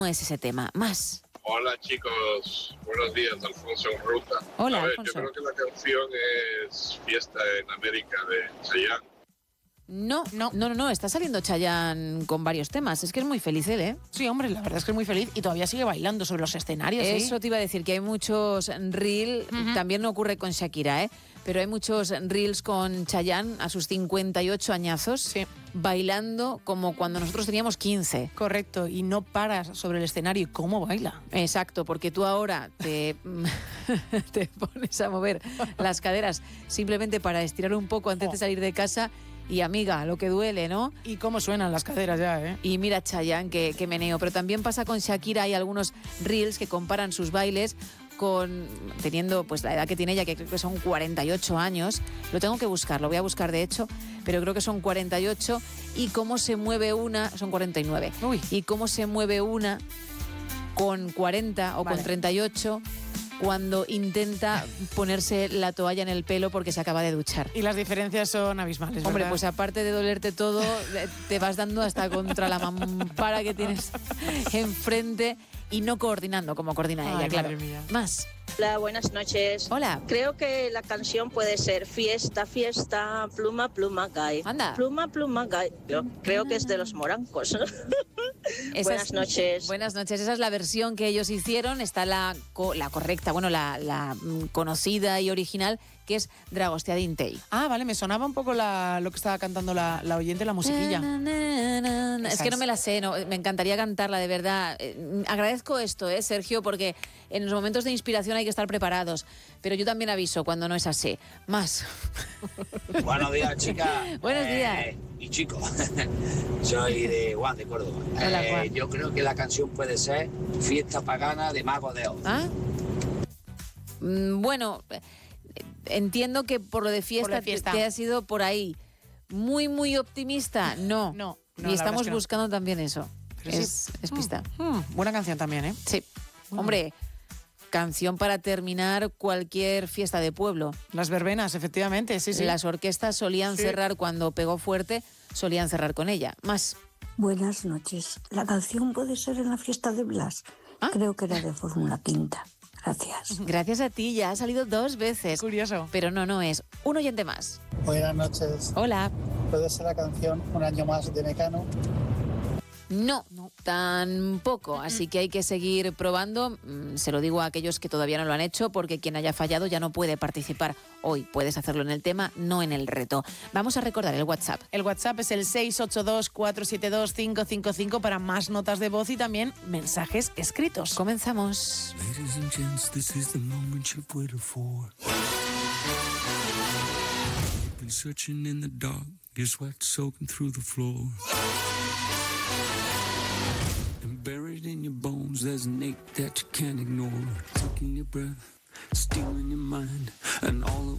es ese tema. Más. Hola chicos, buenos días, Alfonso en Ruta. Hola, a ver, Alfonso. yo creo que la canción es Fiesta en América de Chayanne. No, está saliendo Chayanne con varios temas. Es que es muy feliz él, ¿eh? Sí, hombre, la verdad es que es muy feliz y todavía sigue bailando sobre los escenarios. Eso te iba a decir, que hay muchos reels, también no ocurre con Shakira, ¿eh? Pero hay muchos reels con Chayanne a sus 58 añazos, Sí. bailando como cuando nosotros teníamos 15. Correcto, y no paras sobre el escenario. ¿Y cómo baila? Exacto, porque tú ahora te pones a mover las caderas simplemente para estirar un poco antes de salir de casa y, amiga, lo que duele, ¿no? Y cómo suenan las caderas ya, ¿eh? Y mira Chayanne, que meneo. Pero también pasa con Shakira, hay algunos reels que comparan sus bailes teniendo pues la edad que tiene ella, que creo que son 48 años. Lo tengo que buscar, lo voy a buscar de hecho, pero creo que son 48. Y cómo se mueve una, son 49. Uy. Y cómo se mueve una con 40 o Vale. con 38 cuando intenta ponerse la toalla en el pelo porque se acaba de duchar. Y las diferencias son abismales, Hombre, ¿verdad? pues aparte de dolerte todo, te vas dando hasta contra la mampara que tienes enfrente y no coordinando como coordina ella, Ay, claro. madre mía. Más. Hola, buenas noches. Hola. Creo que la canción puede ser Fiesta, fiesta, pluma, pluma, cae. Anda. Pluma, pluma, cae. Yo creo que es de los Morancos. Buenas noches. Buenas noches. Esa es la versión que ellos hicieron. Está la correcta, bueno, la conocida y original, que es Dragostea Dintei. Ah, vale, me sonaba un poco lo que estaba cantando la oyente, la musiquilla. Es que no me la sé, no, me encantaría cantarla, de verdad. Agradezco esto, Sergio, porque en los momentos de inspiración hay que estar preparados. Pero yo también aviso cuando no es así. Más. Buenos días, chicas. Buenos días. Y chicos, soy de Juan, de Córdoba. Hola, Juan. Yo creo que la canción puede ser Fiesta Pagana de Mago de Oz. ¿Ah? Bueno, entiendo que por lo de fiesta, fiesta. te has ido por ahí. Muy, muy optimista, no. No, Y la verdad estamos es que no. buscando también eso. Pero Es pista. Buena canción también, ¿eh? Sí. Hombre, canción para terminar cualquier fiesta de pueblo. Las verbenas, efectivamente, sí, sí. Las orquestas solían Sí. cerrar cuando pegó fuerte, solían cerrar con ella. Más. Buenas noches. La canción puede ser en la fiesta de Blas. ¿Ah? Creo que era de Fórmula Quinta. Gracias. Gracias a ti, ya ha salido 2 veces. Curioso. Pero no es. Un oyente más. Buenas noches. Hola. ¿Puede ser la canción Un año más de Mecano? No, tampoco. Así que hay que seguir probando. Se lo digo a aquellos que todavía no lo han hecho, porque quien haya fallado ya no puede participar hoy. Puedes hacerlo en el tema, no en el reto. Vamos a recordar el WhatsApp. El WhatsApp es el 682-472-555 para más notas de voz y también mensajes escritos. Comenzamos. Ladies and gents, this is the moment you've waited for. You've been searching in the dark, your sweat soaking through the floor. And buried in your bones, there's an ache that you can't ignore. Taking your breath, stealing your mind, and all at